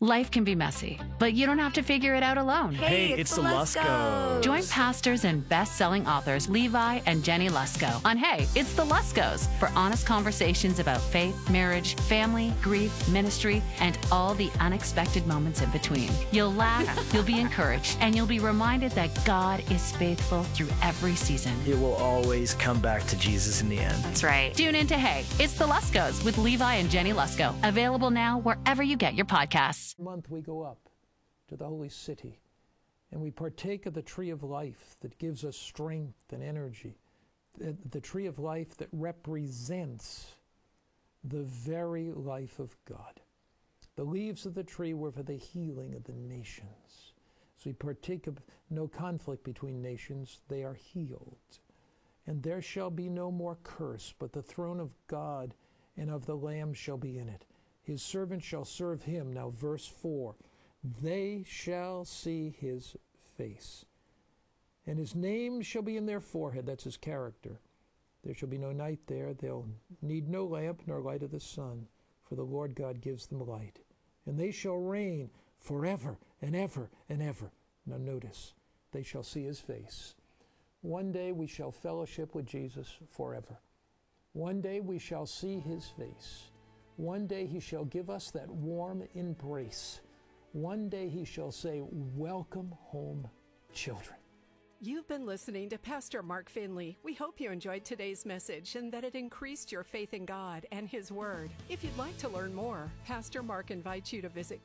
Life can be messy, but you don't have to figure it out alone. Hey, it's the Luskos. Join pastors and best-selling authors Levi and Jenny Lusko on Hey, It's the Luskos for honest conversations about faith, marriage, family, grief, ministry, and all the unexpected moments in between. You'll laugh, you'll be encouraged, and you'll be reminded that God is faithful through every season. It will always come back to Jesus in the end. That's right. Tune in to Hey, It's the Luskos with Levi and Jenny Lusko. Available now wherever you get your podcasts. Month we go up to the holy city and we partake of the tree of life that gives us strength and energy, the tree of life that represents the very life of God. The leaves of the tree were for the healing of the nations. So we partake of no conflict between nations, they are healed. And there shall be no more curse, but the throne of God and of the Lamb shall be in it. His servants shall serve him. Now verse 4, they shall see his face, and his name shall be in their forehead. That's his character. There shall be no night there. They'll need no lamp nor light of the sun, for the Lord God gives them light. And they shall reign forever and ever and ever. Now notice, they shall see his face. One day we shall fellowship with Jesus forever. One day we shall see his face. One day he shall give us that warm embrace. One day he shall say, welcome home, children. You've been listening to Pastor Mark Finley. We hope you enjoyed today's message and that it increased your faith in God and His Word. If you'd like to learn more, Pastor Mark invites you to visit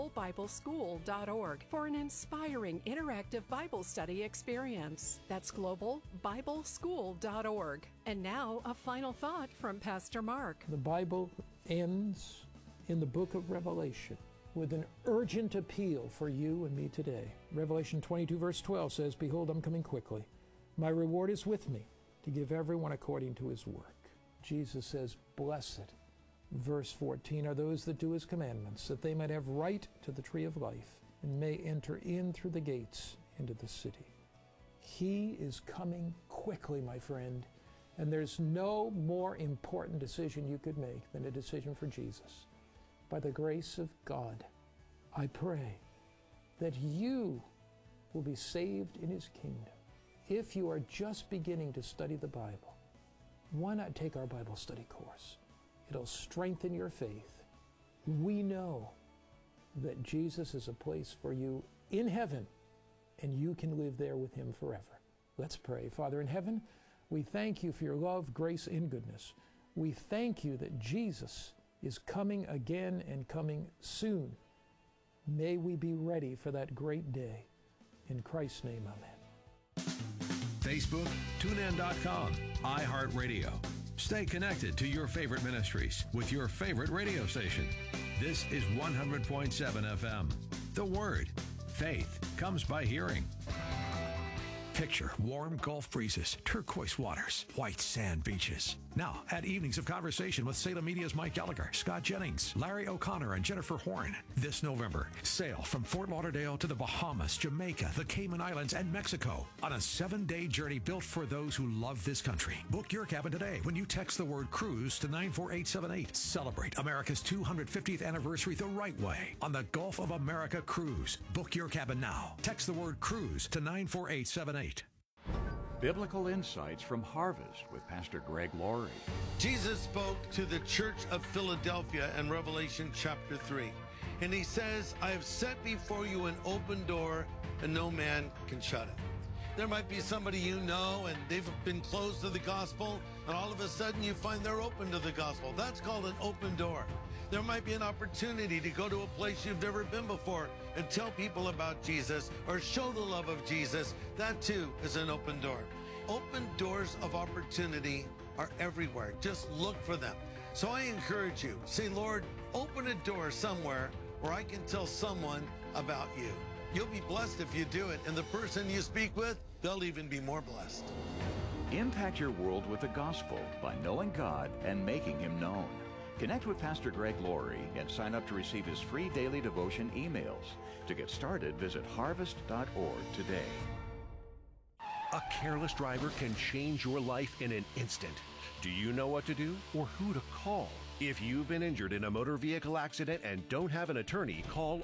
globalbibleschool.org for an inspiring interactive Bible study experience. That's globalbibleschool.org. And now, a final thought from Pastor Mark. The Bible ends in the book of Revelation with an urgent appeal for you and me today. Revelation 22 verse 12 says, behold, I'm coming quickly. My reward is with me to give everyone according to his work. Jesus says, blessed, verse 14, are those that do his commandments, that they might have right to the tree of life and may enter in through the gates into the city. He is coming quickly, my friend, and there's no more important decision you could make than a decision for Jesus. By the grace of God, I pray that you will be saved in his kingdom. If you are just beginning to study the Bible, why not take our Bible study course? It'll strengthen your faith. We know that Jesus is a place for you in heaven, and you can live there with him forever. Let's pray. Father in heaven, we thank you for your love, grace, and goodness. We thank you that Jesus is coming again and coming soon. May we be ready for that great day. In Christ's name, amen. Facebook, TuneIn.com, iHeartRadio. Stay connected to your favorite ministries with your favorite radio station. This is 100.7 FM. The Word. Faith comes by hearing. Picture warm Gulf breezes, turquoise waters, white sand beaches. Now, add evenings of conversation with Salem Media's Mike Gallagher, Scott Jennings, Larry O'Connor, and Jennifer Horn. This November, sail from Fort Lauderdale to the Bahamas, Jamaica, the Cayman Islands, and Mexico on a 7-day journey built for those who love this country. Book your cabin today when you text the word cruise to 94878. Celebrate America's 250th anniversary the right way on the Gulf of America Cruise. Book your cabin now. Text the word cruise to 94878. Biblical Insights from Harvest with Pastor Greg Laurie. Jesus spoke to the church of Philadelphia in Revelation chapter 3. And he says, I have set before you an open door, and no man can shut it. There might be somebody you know, and they've been closed to the gospel, and all of a sudden you find they're open to the gospel. That's called an open door. There might be an opportunity to go to a place you've never been before and tell people about Jesus or show the love of Jesus. That too is an open door. Open doors of opportunity are everywhere. Just look for them. So I encourage you, say, Lord, open a door somewhere where I can tell someone about you. You'll be blessed if you do it, and the person you speak with, they'll even be more blessed. Impact your world with the gospel by knowing God and making him known. Connect with Pastor Greg Laurie and sign up to receive his free daily devotion emails. To get started, visit harvest.org today. A careless driver can change your life in an instant. Do you know what to do or who to call? If you've been injured in a motor vehicle accident and don't have an attorney, call